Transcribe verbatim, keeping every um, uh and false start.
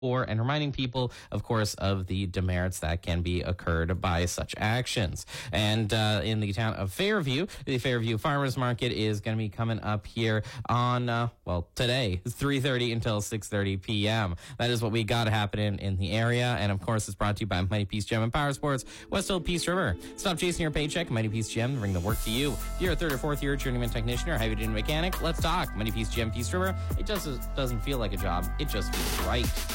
for and reminding people, of course, of the demerits that can be occurred by such actions. And uh, in the town of Fairview, the Fairview Farmers Market is going to be coming up here on, uh, well, today, three thirty until six thirty p.m. That is what we got happening in the area. And, of course, it's brought to you by Mighty Peace Gym and Power Sports, Westfield Peace River. Stop chasing your paycheck. Mighty Peace Gym, bring the work to you. If you're a third or fourth year journeyman technician or heavy duty mechanic, let's talk. Mighty Peace Gym, Peace River. It just doesn't feel like a job. It just feels right.